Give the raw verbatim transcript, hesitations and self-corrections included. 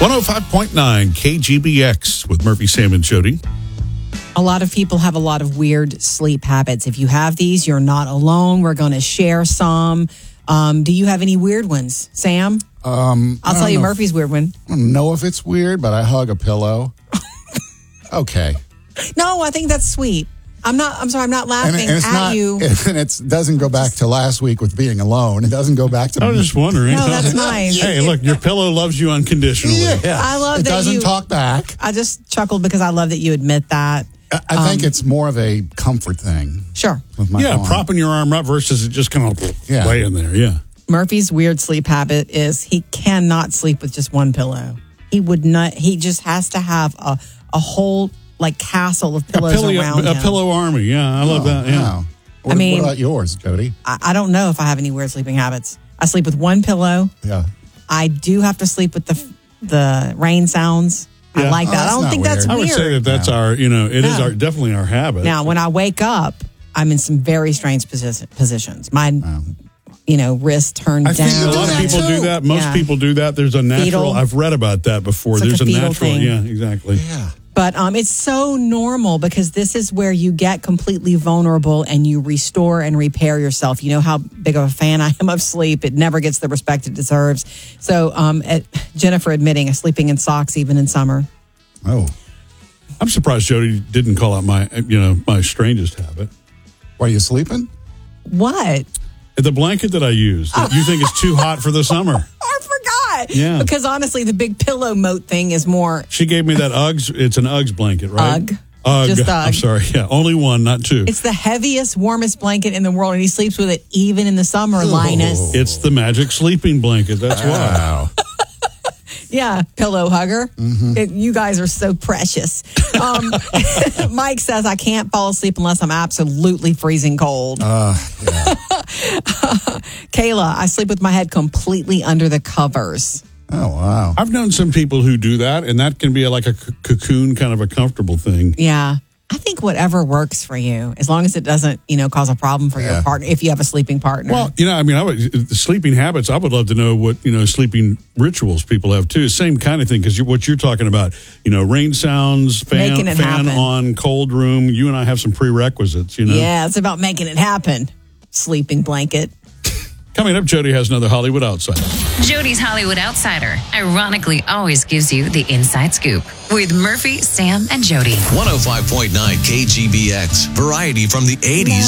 one oh five point nine K G B X with Murphy, Sam, and Jody. A lot of people have a lot of weird sleep habits. If you have these, you're not alone. We're going to share some. Um, do you have any weird ones, Sam? Um, I'll tell you Murphy's weird one. I don't know if it's weird, but I hug a pillow. Okay. No, I think that's sweet. I'm not, I'm sorry, I'm not laughing And, and it's at not, you. And it doesn't go back to last week with being alone. It doesn't go back to I was just wondering. No, that's nice. Hey, look, your pillow loves you unconditionally. Yeah. I love it that doesn't you- talk back. I just chuckled because I love that you admit that. I, I think it's more of a comfort thing Sure. with my Yeah, arm. propping your arm up versus it just kind of Yeah. laying there. Yeah. Murphy's weird sleep habit is he cannot sleep with just one pillow. He would not, he just has to have a, a whole like castle of pillows a, pillow, around a, him. a pillow army. Yeah, I love Oh, that. Yeah. wow. What, I mean- what about yours, Jody? I, I don't know if I have any weird sleeping habits. I sleep with one pillow. Yeah. I do have to sleep with the the rain sounds. I Yeah. like Oh, that. I that's don't not think that's weird. I weird. would say that that's our, you know, it is Yeah. our definitely our habit. Now, when I wake up, I'm in some very strange posi- positions. My, you know, wrist turned I down. think a lot of that people too. do that. Most Yeah. people do that. There's a natural. Fetal. I've read about that before. It's like There's a a, fetal natural. thing. Yeah, exactly. Yeah. But um, it's so normal because this is where you get completely vulnerable and you restore and repair yourself. You know how big of a fan I am of sleep. It never gets the respect it deserves. So um, at, Jennifer admitting sleeping in socks even in summer. Oh. I'm surprised Jody didn't call out my, you know, my strangest habit. Were you sleeping? What? The blanket that I use that you think is too hot for the summer. I forgot. Yeah. Because honestly, the big pillow moat thing is more She gave me that Uggs. It's an Uggs blanket, right? Ugg. Ugg. Just I'm Ugg. sorry. Yeah, only one, not two. It's the heaviest, warmest blanket in the world, and he sleeps with it even in the summer, Linus. It's the magic sleeping blanket. That's why. Wow. Yeah, pillow hugger. It- you guys are so precious. Um, Mike says, I can't fall asleep unless I'm absolutely freezing cold. Uh, yeah. Kayla, I sleep with my head completely under the covers. Oh, wow. I've known some people who do that, and that can be like a c- cocoon, kind of a comfortable thing. Yeah. I think whatever works for you, as long as it doesn't, you know, cause a problem for your Yeah. partner, if you have a sleeping partner. Well, you know, I mean, I would, the sleeping habits, I would love to know what, you know, sleeping rituals people have too. Same kind of thing, because you, what you're talking about, you know, rain sounds, fan, Making it fan happen. on, cold room. You and I have some prerequisites, you know. Yeah, it's about making it happen. Sleeping blanket. Coming up, Jody has another Hollywood Outsider. Jody's Hollywood Outsider ironically always gives you the inside scoop with Murphy, Sam, and Jody. one oh five point nine K G B X. Variety from the eighties.